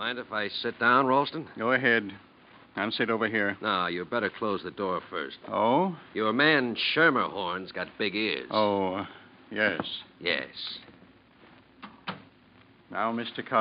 Mind if I sit down, Ralston? Go ahead. I'll sit over here. No, you better close the door first. Oh? Your man Schermerhorn's got big ears. Oh, yes. Yes. Now, Mr.